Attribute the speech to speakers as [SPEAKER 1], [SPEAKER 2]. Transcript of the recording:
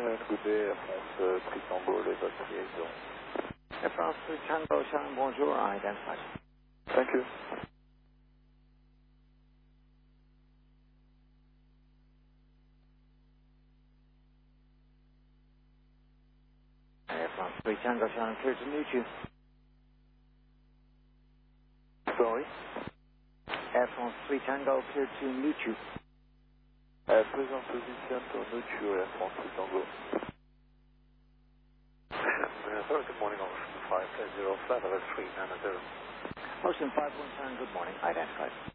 [SPEAKER 1] good day, Air France 3 Tango, le vol 380.
[SPEAKER 2] Air France 3 Tango, Shannon, bonjour, identified.
[SPEAKER 1] Thank you.
[SPEAKER 2] Air France 3 Tango, Shannon, clear to meet you.
[SPEAKER 1] Sorry?
[SPEAKER 2] Air France 3 Tango, clear to meet you.
[SPEAKER 1] Present position to meet you, Air France 3 Tango. Good morning, Ocean 505, 390.
[SPEAKER 2] Ocean 517, good morning, identified.